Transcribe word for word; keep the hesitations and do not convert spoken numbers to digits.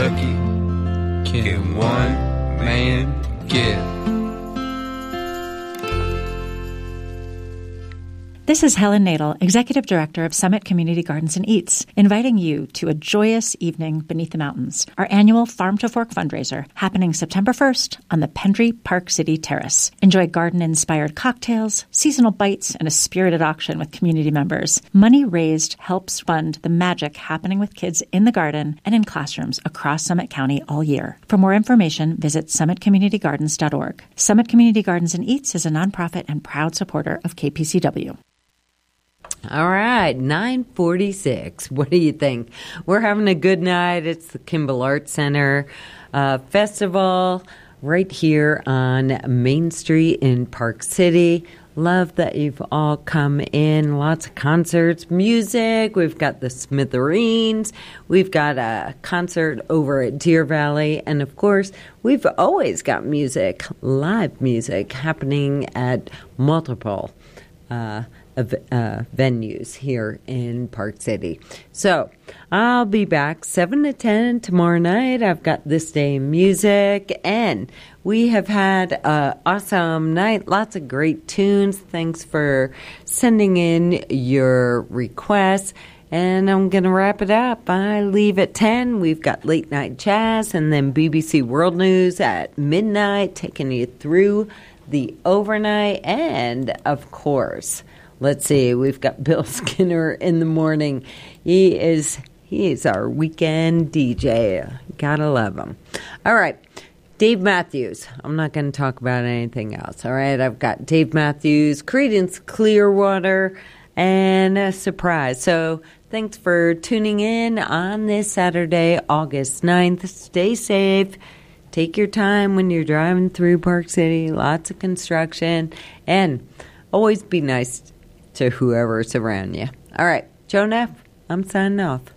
Kentucky can one man give? This is Helen Nadel, Executive Director of Summit Community Gardens and Eats, inviting you to a joyous evening beneath the mountains, our annual Farm to Fork fundraiser happening September first on the Pendry Park City Terrace. Enjoy garden-inspired cocktails, seasonal bites, and a spirited auction with community members. Money raised helps fund the magic happening with kids in the garden and in classrooms across Summit County all year. For more information, visit summit community gardens dot org. Summit Community Gardens and Eats is a nonprofit and proud supporter of K P C W. All right, nine forty-six. What do you think? We're having a good night. It's the Kimball Arts Center uh, Festival right here on Main Street in Park City. Love that you've all come in. Lots of concerts, music. We've got the Smithereens. We've got a concert over at Deer Valley. And, of course, we've always got music, live music, happening at multiple uh Of, uh, venues here in Park City. So I'll be back seven to ten tomorrow night. I've got This Day in Music, and we have had an awesome night. Lots of great tunes. Thanks for sending in your requests. And I'm going to wrap it up. I leave at ten. We've got Late Night Jazz and then B B C World News at midnight, taking you through the overnight. And, of course, let's see, we've got Bill Skinner in the morning. He is he is our weekend D J. Gotta love him. All right, Dave Matthews. I'm not going to talk about anything else. All right, I've got Dave Matthews, Creedence Clearwater, and a surprise. So thanks for tuning in on this Saturday, August ninth. Stay safe. Take your time when you're driving through Park City. Lots of construction. And always be nice to whoever's around you. All right, Joe Neff, I'm signing off.